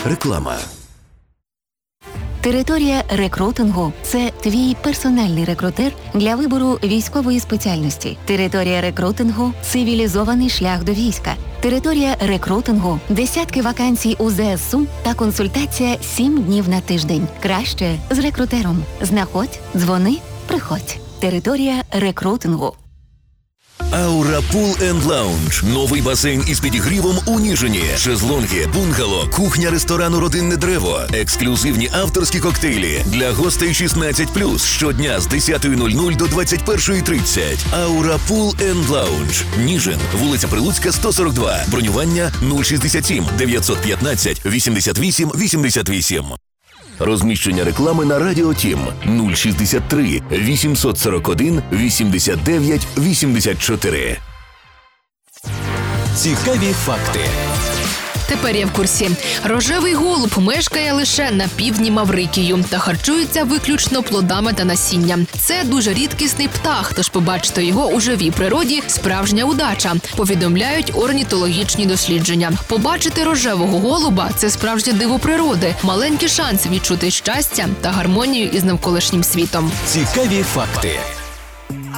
Реклама. Територія рекрутингу – це твій персональний рекрутер для вибору військової спеціальності. Територія рекрутингу – цивілізований шлях до війська. Територія рекрутингу – десятки вакансій у ЗСУ та консультація 7 днів на тиждень. Краще з рекрутером. Знаходь, дзвони, приходь. Територія рекрутингу. Аура Пул енд Лаунж. Новий басейн із підігрівом у Ніжині. Шезлонги, бунгало, кухня ресторану «Родинне древо». Ексклюзивні авторські коктейлі. Для гостей 16+. Щодня з 10:00 до 21:30. Аура Пул енд Лаунж. Ніжин. Вулиця Прилуцька, 142. Бронювання 067 915 88 88. Розміщення реклами на Радіо Тім 063 841 89 84. Цікаві факти. Тепер я в курсі. Рожевий голуб мешкає лише на півдні Маврикію та харчується виключно плодами та насінням. Це дуже рідкісний птах, тож побачити його у живій природі – справжня удача, повідомляють орнітологічні дослідження. Побачити рожевого голуба – це справжнє диво природи, маленький шанс відчути щастя та гармонію із навколишнім світом. Цікаві факти.